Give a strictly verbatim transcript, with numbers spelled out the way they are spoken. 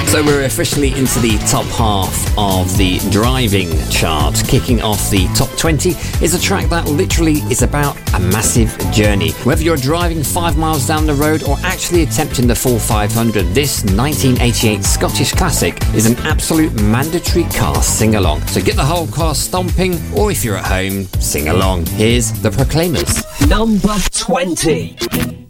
So we're officially into the top half of the driving chart. Kicking off the top twenty is a track that literally is about a massive journey. Whether you're driving five miles down the road or actually attempting the full five hundred, this nineteen eighty-eight Scottish classic is an absolute mandatory car sing-along. So get the whole car stomping, or if you're at home, sing along. Here's The Proclaimers. Number twenty.